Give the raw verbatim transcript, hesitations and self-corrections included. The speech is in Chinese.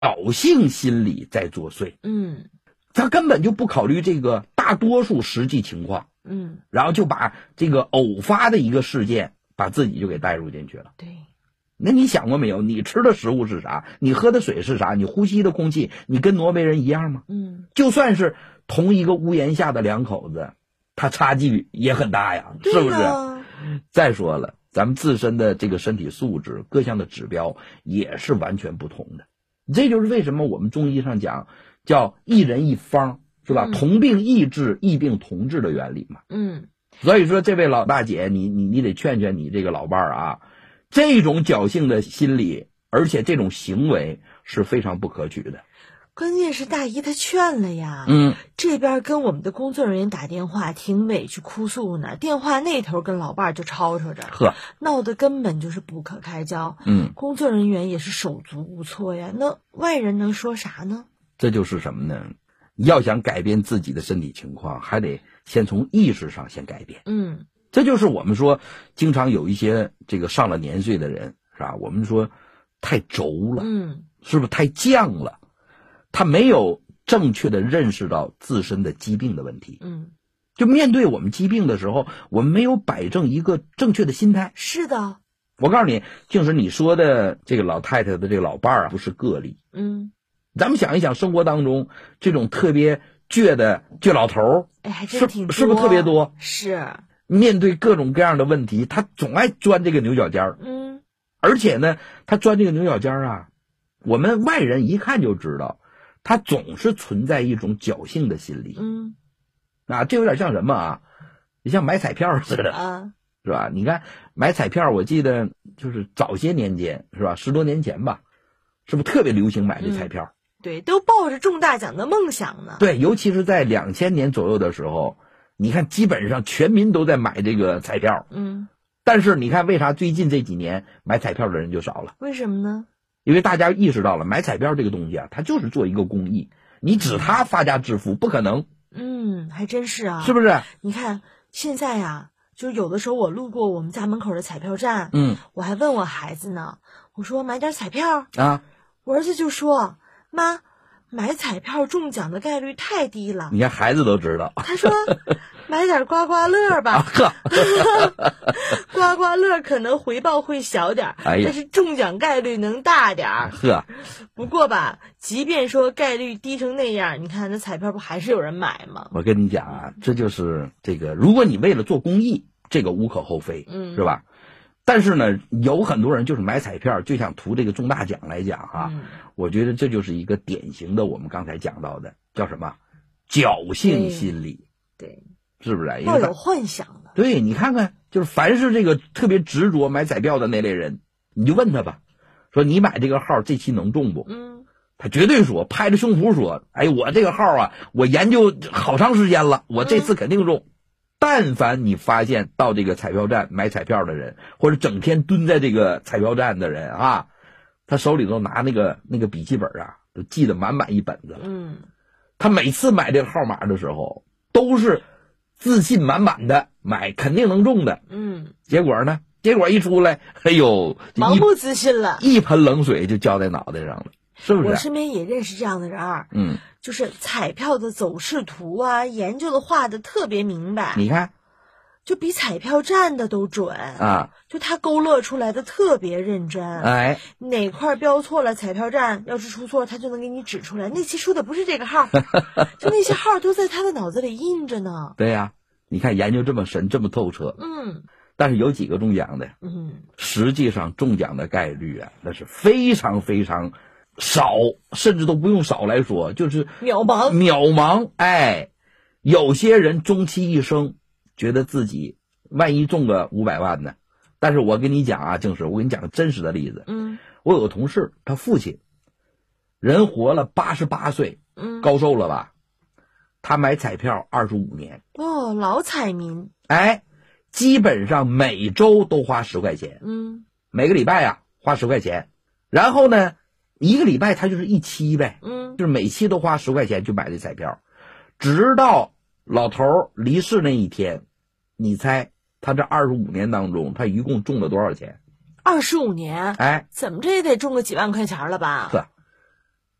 侥幸心理在作祟。 嗯， 他根本就不考虑这个大多数实际情况， 嗯， 然后就把这个偶发的一个事件把自己就给带入进去了。 对。 那你想过没有？你吃的食物是啥？你喝的水是啥？你呼吸的空气，你跟挪威人一样吗？ 嗯， 就算是同一个屋檐下的两口子，他差距也很大呀，是不是？再说了，咱们自身的这个身体素质、各项的指标也是完全不同的。这就是为什么我们中医上讲叫一人一方，是吧？嗯、同病异治，异病同治的原理嘛。 嗯， 所以说，这位老大姐，你你你得劝劝你这个老伴儿啊。这种侥幸的心理，而且这种行为是非常不可取的。 关键是大姨她劝了呀， 嗯， 这边跟我们的工作人员打电话，挺委屈哭诉呢，电话那头跟老伴就吵吵着， 呵， 闹得根本就是不可开交。 嗯， 工作人员也是手足无措呀，那外人能说啥呢？ 这就是什么呢？要想改变自己的身体情况，还得先从意识上先改变。 嗯。 这就是我们说，经常有一些这个上了年岁的人，是吧？我们说太轴了， 嗯， 是不是太犟了？他没有正确的认识到自身的疾病的问题。 嗯， 就面对我们疾病的时候，我们没有摆正一个正确的心态。 是的， 我告诉你，就是你说的这个老太太的这个老伴儿啊，不是个例。 嗯， 咱们想一想，生活当中这种特别倔的倔老头儿， 哎，还真挺多， 是不是特别多？ 是。 面对各种各样的问题，他总爱钻这个牛角尖儿。 嗯， 而且呢，他钻这个牛角尖儿啊，我们外人一看就知道，他总是存在一种侥幸的心理。 嗯， 啊，这有点像什么啊？你像买彩票似的， 啊， 是吧？你看买彩票，我记得就是早些年间，是吧？十多年前吧，是不是特别流行买这彩票？ 嗯、对，都抱着中大奖的梦想呢。 对，尤其是在两千年左右的时候。你看，基本上全民都在买这个彩票， 嗯， 但是你看，为啥最近这几年买彩票的人就少了？ 为什么呢？ 因为大家意识到了，买彩票这个东西啊，它就是做一个公益，你指它发家致富不可能。 嗯，还真是啊， 是不是？ 你看现在呀、啊，就是有的时候我路过我们家门口的彩票站， 嗯， 我还问我孩子呢，我说买点彩票啊， 我儿子就说妈。买彩票中奖的概率太低了， 你看孩子都知道。 他说买点刮刮乐吧， 啊、 刮刮乐可能回报会小点、 哎、 但是中奖概率能大点。 呵， 不过吧，即便说概率低成那样，你看那彩票不还是有人买吗？ 我跟你讲啊，这就是这个，如果你为了做公益，这个无可厚非， 嗯， 是吧？但是呢，有很多人就是买彩票就想图这个中大奖来讲哈、啊嗯， 我觉得这就是一个典型的我们刚才讲到的叫什么侥幸心理， 对， 是不是？ 抱有幻想的。 对，你看看，就是凡是这个特别执着买彩票的那类人，你就问他吧，说你买这个号这期能中不？ 嗯， 他绝对说，拍着胸脯说，哎，我这个号啊，我研究好长时间了，我这次肯定中。嗯，但凡你发现到这个彩票站买彩票的人，或者整天蹲在这个彩票站的人啊，他手里头拿那个那个笔记本啊，都记得满满一本子了。 嗯， 他每次买这个号码的时候，都是自信满满的买，肯定能中的。 嗯， 结果呢？结果一出来，哎呦， 盲目自信了， 一盆冷水就浇在脑袋上了。是不是？ 我身边也认识这样的人儿， 嗯， 就是彩票的走势图啊，研究的画的特别明白。 你看， 就比彩票站的都准啊！ 就他勾勒出来的特别认真， 哎， 哪块标错了，彩票站要是出错，他就能给你指出来。那期出的不是这个号，就那些号都在他的脑子里印着呢。 对呀、啊，你看研究这么深，这么透彻， 嗯。 但是有几个中奖的， 嗯， 实际上中奖的概率啊，那是非常非常少，甚至都不用少来说，就是渺茫渺茫。哎，有些人终其一生觉得自己万一中个五百万呢，但是我跟你讲啊，静石，我跟你讲个真实的例子。 嗯， 我有个同事，他父亲人活了八十八岁， 嗯， 高寿了吧？他买彩票二十五年， 哦，老彩民， 哎。基本上每周都花十块钱， 嗯， 每个礼拜啊花十块钱，然后呢，一个礼拜他就是一期呗， 嗯， 就是每期都花十块钱去买这彩票，直到老头离世那一天，你猜他这二十五年当中，他一共中了多少钱？ 二十五年， 哎， 怎么着也得中个几万块钱了吧？ 呵，